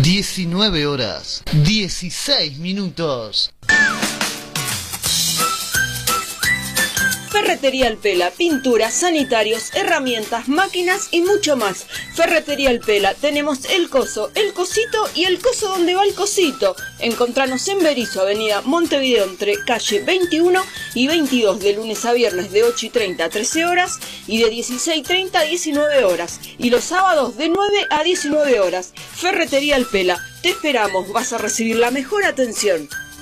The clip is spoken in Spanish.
19 horas, 16 minutos. Ferretería El Pela, pinturas, sanitarios, herramientas, máquinas y mucho más. Ferretería El Pela, tenemos el coso, el cosito y el coso donde va el cosito. Encontranos en Berisso, avenida Montevideo, entre calle 21 y 22, de lunes a viernes de 8:30 a 13 horas y de 16:30 a 19 horas. Y los sábados de 9 a 19 horas. Ferretería El Pela, te esperamos, vas a recibir la mejor atención.